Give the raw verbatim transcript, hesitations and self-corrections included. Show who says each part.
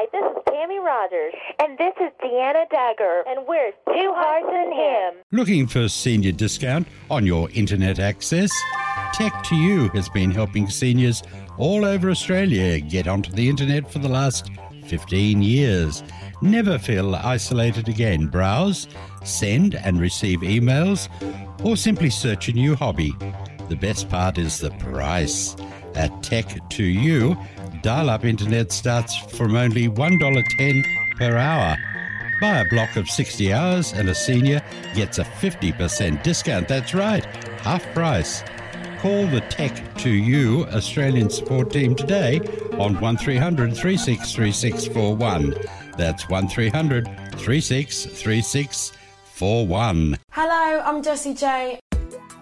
Speaker 1: Hi, this is Tammy Rogers. And this is Deanna Dagger. And we're Two Hearts in Him.
Speaker 2: Looking for senior discount on your internet access? Tech to You has been helping seniors all over Australia get onto the internet for the last fifteen years. Never feel isolated again. Browse, send and receive emails, or simply search a new hobby. The best part is the price. At Tech to You, dial-up internet starts from only one dollar ten per hour. Buy a block of sixty hours and a senior gets a fifty percent discount. That's right, half price. Call the Tech to You Australian support team today on one three hundred, three six three six four one. That's one three hundred, three six three six four one.
Speaker 3: Hello, I'm Jessie J